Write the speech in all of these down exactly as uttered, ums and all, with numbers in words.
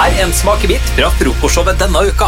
Her er en smakebit fra frokostshowet denne uka.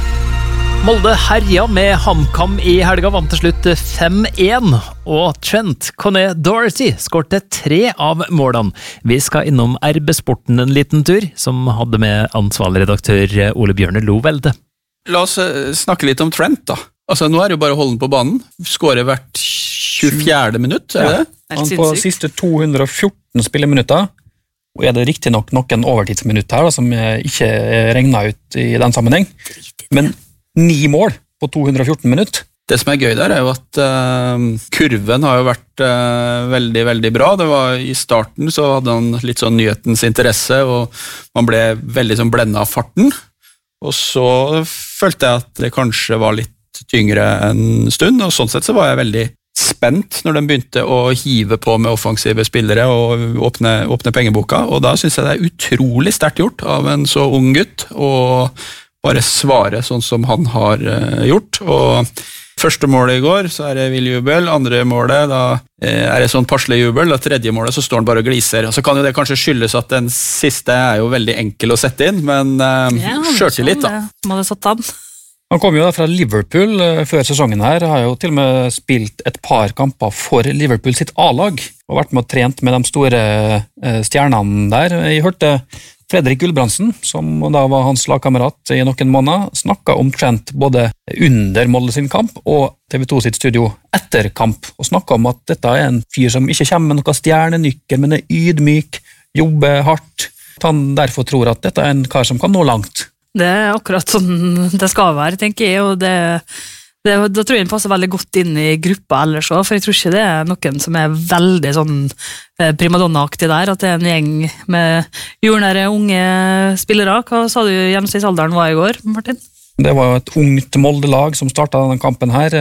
Molde herja med HamKam i helga, vant til slutt fem én, og Trent Connor-Doherty skårte tre av målene. Vi skal innom R B-sporten en liten tur, som hadde med ansvarlig redaktør Ole Bjørne Lovelde. La oss snakke litt om Trent da. Altså, nå er det jo bare å holde den på banen. Skårer hvert tjuefjerde minutt, er det det? Ja, han på siste to hundre og fjorten spilleminutter, og er det riktig nok noen overtidsminutt her, da, som ikke er regnet ut i den sammenheng. Men ni mål på to hundre og fjorten minutt. Det som er gøy der er jo at uh, kurven har jo vært uh, veldig, veldig bra. Det var I starten så hadde han litt sånn nyhetens interesse, og man ble veldig sånn blendet av farten. Og så følte jeg at det kanskje var litt tyngre en stund, og sånn sett så var jeg veldig spent når de begynte å hive på med offensive spillere og åpne, åpne pengeboka, og da synes jeg det er utrolig sterkt gjort av en så ung gutt å bare svare sånn som han har gjort. Og første målet i går så er det vill jubel, andre målet da er det sånn passelig jubel, og tredje målet så står han bare og gliser. Og så kan jo det kanskje skyldes at den siste er jo veldig enkel å sette inn, men ja, skjørtillit da. Som hadde satt han. Han kom jo da fra Liverpool før sesongen her, har jo til og med spilt et par kamper for Liverpool sitt A-lag, og vært med og trent med de store stjernene der. Jeg hørte Fredrik Gulbrandsen, som da var hans lagkamerat i noen måneder, snakket om Trent både under Molde sin kamp og T V to sitt studio etter kamp, og snakket om at dette er en fyr som ikke kommer med noen stjernenykker, men er ydmyk, jobber hardt. Han derfor tror at dette er en kar som kan nå langt. Det er akkurat sånn det skal være, tenker jeg, og det, det, da tror jeg den passer veldig godt inn i gruppa ellers også, for jeg tror ikke det er noen som er veldig sånn primadonna-aktig der, at det er en gjeng med jordnære unge spillere. Hva sa du gjennomsnittsalderen var i går, Martin? Det var et ungt Molde-lag som startet denne kampen her.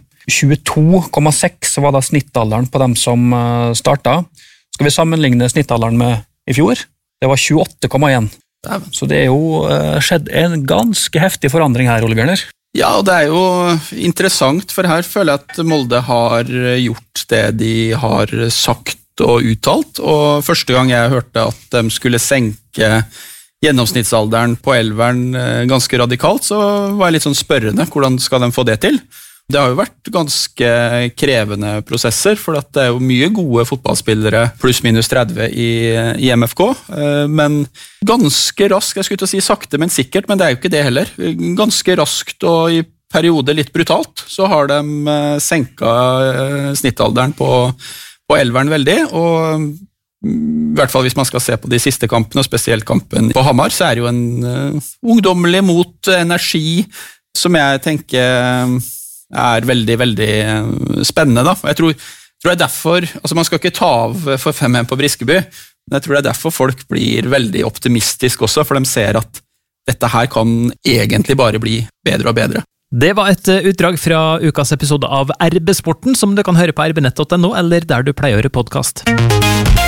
tjueto komma seks var da snittalderen på dem som startet. Skal vi sammenligne snittalderen med i fjor? Det var tjueåtte komma én. Så det er jo skjedd en ganske heftig forandring her, Ole Bjørner. Ja, og det er jo interessant, for her føler jeg at Molde har gjort det de har sagt og uttalt, og første gang jeg hørte at de skulle senke gjennomsnittsalderen på elveren ganske radikalt, så var jeg litt sånn spørrende, hvordan skal de få det til? Det har jo vært ganske krevende prosesser, for at det er jo mye gode fotballspillere, pluss minus tretti i, i M F K, men ganske raskt, jeg skulle til å si sakte, men sikkert, men det er jo ikke det heller. Ganske raskt og i perioder litt brutalt, så har de senket snittalderen på, på elveren veldig, og i hvert fall hvis man skal se på de siste kampene, og spesielt kampen på Hamar, så er det jo en uh, ungdommelig mot energi, som jeg tenker er veldig, veldig spennende da. Jeg tror, tror det er derfor, altså man skal ikke ta av for fem én på Briskeby, men jeg tror det er derfor folk blir veldig optimistisk også, for de ser at dette her kan egentlig bare bli bedre og bedre. Det var et utdrag fra ukas episode av R B-sporten, som du kan høre på r b nett punktum no, eller der du pleier å høre podcast.